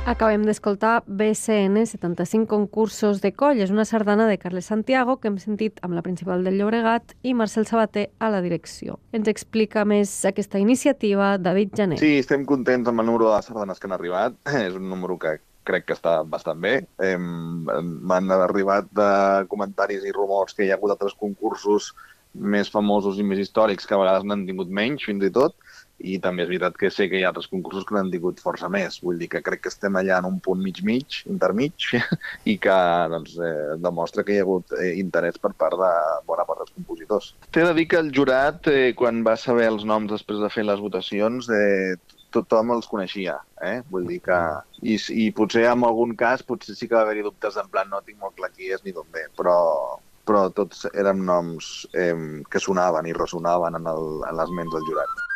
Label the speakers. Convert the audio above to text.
Speaker 1: Acabem d'escoltar BCN 75 concursos de coll. És una sardana de Carles Santiago que hem sentit amb la principal del Llobregat i Marcel Sabater a la direcció. Ens explica més aquesta iniciativa David Jané.
Speaker 2: Sí, estem contents amb el número de sardanes que han arribat. És un número que crec que està bastant bé. M'han arribat comentaris i rumors que hi ha hagut altres concursos més famosos i més històrics que a vegades n'han tingut menys, fins i tot. I també és veritat que sé que hi ha altres concursos que n'han tingut força més. Vull dir que crec que estem allà en un punt mig-mig, intermig, i que demostra que hi ha hagut interès per part de bona part dels compositors. T'he de dir que el jurat, quan va saber els noms després de fer les votacions, tothom els coneixia, Vull dir que... I potser en algun cas potser sí que va haver-hi dubtes en plan no tinc molt clar qui és ni d'on ve, però tots eren noms que sonaven i ressonaven en les ments del jurat.